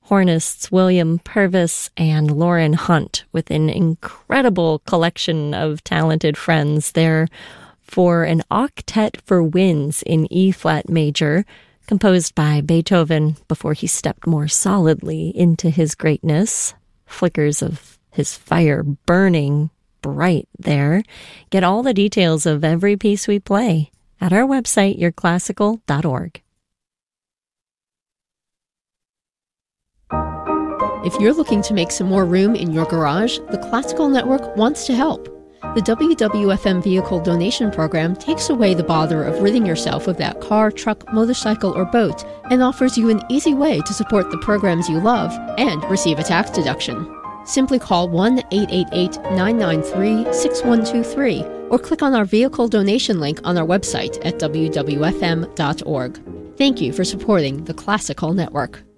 Hornists William Purvis and Lauren Hunt with an incredible collection of talented friends there for an octet for winds in E-flat major, composed by Beethoven before he stepped more solidly into his greatness. Flickers of his fire burning bright there. Get all the details of every piece we play at our website, yourclassical.org. If you're looking to make some more room in your garage, the Classical Network wants to help. The WWFM Vehicle Donation Program takes away the bother of ridding yourself of that car, truck, motorcycle, or boat and offers you an easy way to support the programs you love and receive a tax deduction. Simply call 1-888-993-6123 or click on our vehicle donation link on our website at wwfm.org. Thank you for supporting the Classical Network.